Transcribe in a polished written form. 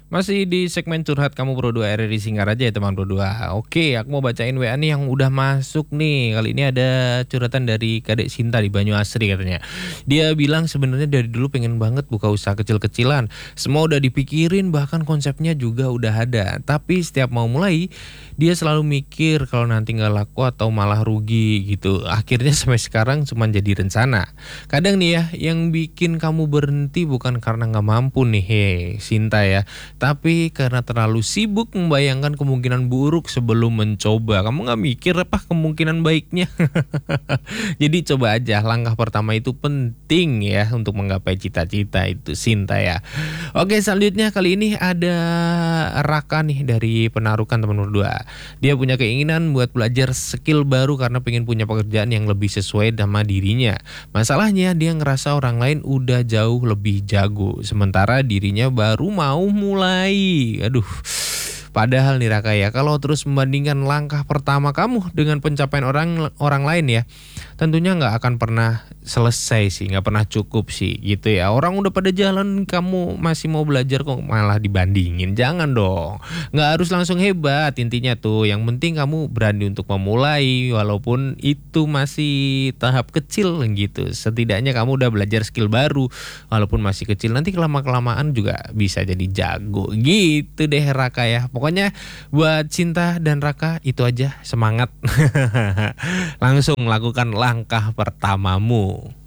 Masih di segmen curhat kamu berdua RRI Singkat aja ya teman berdua. Oke, aku mau bacain WA nih yang udah masuk nih. Kali ini ada curhatan dari Kadek Sinta di Banyuasri katanya. Dia bilang sebenarnya dari dulu pengen banget buka usaha kecil-kecilan. Semua udah dipikirin, bahkan konsepnya juga udah ada. Tapi setiap mau mulai, dia selalu mikir kalau nanti nggak laku atau malah rugi gitu. Akhirnya sampai sekarang cuma jadi rencana. Kadang nih ya, yang bikin kamu berhenti bukan karena nggak mampu nih, Sinta ya, tapi karena terlalu sibuk membayangkan kemungkinan buruk sebelum mencoba. Kamu nggak mikir apa kemungkinan baiknya? Jadi coba aja, langkah pertama itu penting ya untuk menggapai cita-cita itu, Sinta ya. Oke, selanjutnya kali ini ada Raka nih dari Penarukan teman berdua. Dia punya keinginan buat belajar skill baru karena pengen punya pekerjaan yang lebih sesuai sama dirinya. Masalahnya dia ngerasa orang lain udah jauh lebih jago, sementara dirinya baru mau mulai. Aduh. Padahal nih Raka ya, kalau terus membandingkan langkah pertama kamu dengan pencapaian orang lain ya, tentunya nggak akan pernah selesai sih, nggak pernah cukup sih gitu ya. Orang udah pada jalan, kamu masih mau belajar kok malah dibandingin. Jangan dong, nggak harus langsung hebat intinya tuh. Yang penting kamu berani untuk memulai, walaupun itu masih tahap kecil gitu. Setidaknya kamu udah belajar skill baru, walaupun masih kecil. Nanti kelamaan juga bisa jadi jago gitu deh Raka ya. Pokoknya buat Cinta dan Raka itu aja, semangat. Langsung lakukan langkah pertamamu.